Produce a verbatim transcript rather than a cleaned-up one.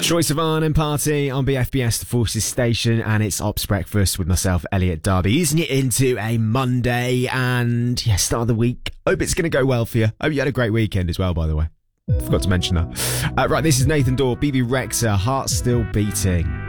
Troye Sivan and Party on B F B S, the Forces Station, and it's Ops Breakfast with myself, Elliot Darby, easing it into a Monday and, yeah, start of the week. Hope it's going to go well for you. Hope you had a great weekend as well, by the way. Forgot to mention that. Uh, right, this is Nathan Dorr, B B Rexha, Heart Still Beating.